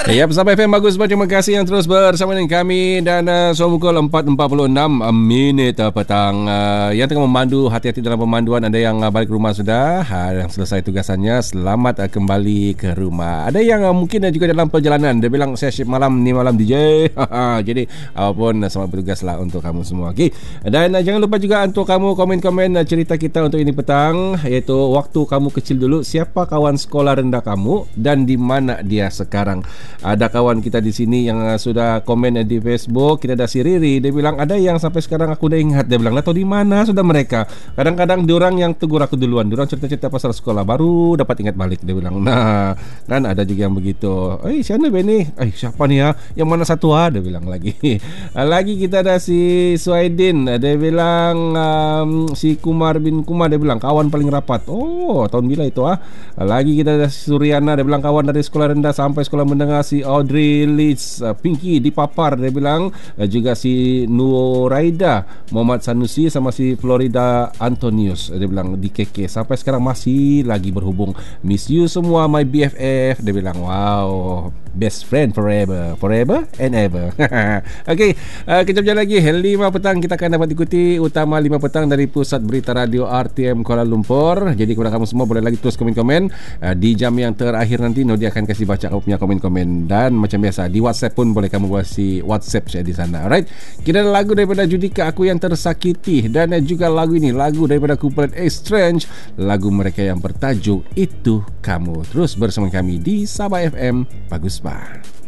Ya, bersama FM Bagus. Terima kasih yang terus bersama dengan kami. Dan so pukul 4.46 minit petang. Yang tengah memandu, hati-hati dalam pemanduan. Ada yang balik rumah sudah, yang selesai tugasannya, selamat kembali ke rumah. Ada yang mungkin juga dalam perjalanan. Dia bilang, saya shift malam ni, malam DJ. Jadi apapun, selamat bertugas lah untuk kamu semua. Okay. Dan jangan lupa juga untuk kamu komen-komen cerita kita untuk ini petang, iaitu waktu kamu kecil dulu, siapa kawan sekolah rendah kamu dan di mana dia sekarang. Ada kawan kita di sini yang sudah komen di Facebook. Kita ada si Riri, dia bilang ada yang sampai sekarang aku dah ingat. Dia bilang, "Lah tahu di mana sudah mereka?" Kadang-kadang diorang yang tegur aku duluan. Diorang cerita-cerita pasal sekolah baru dapat ingat balik. Dia bilang, "Nah, kan ada juga yang begitu. Siapa ni? Siapa ni ya? Yang mana satu Dia bilang lagi. Lagi kita ada si Suaidin. Dia bilang si Kumar bin Kumar, dia bilang kawan paling rapat. Oh, tahun bila itu Lagi kita ada si Suryana, dia bilang kawan dari sekolah rendah sampai sekolah menengah. Si Audrey Leeds Pinky di Papar, dia bilang. Juga si Nuraida Muhammad Sanusi sama si Florida Antonius, dia bilang di KK sampai sekarang masih lagi berhubung. Miss you semua my BFF, dia bilang. Wow, best friend forever and ever. Okay, kejap lagi 5 petang kita akan dapat ikuti utama 5 petang dari Pusat Berita Radio RTM Kuala Lumpur. Jadi kepada kamu semua boleh lagi terus komen-komen. Di jam yang terakhir nanti Nodia akan kasih baca kamu punya komen-komen. Dan macam biasa di WhatsApp pun boleh kamu buat si WhatsApp saya di sana. Alright. Kita ada lagu daripada Judika, Aku Yang Tersakiti, dan juga lagu ini, lagu daripada kumpulan Strange, lagu mereka yang bertajuk Itu Kamu. Terus bersama kami di Sabah FM Bagus Bah.